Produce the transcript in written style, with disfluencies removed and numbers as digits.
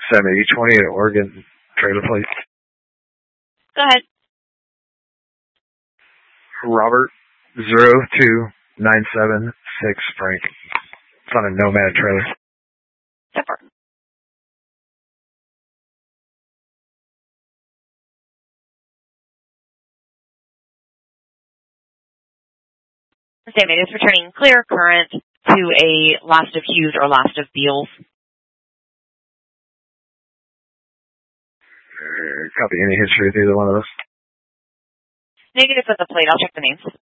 7020 at Oregon trailer plate. Go ahead. Robert 02976 Frank. It's on a Nomad trailer. Super. Statement is returning clear current to a last of Hughes or last of Beals. Copy. Any history with either one of those? Negative with the plate. I'll check the names.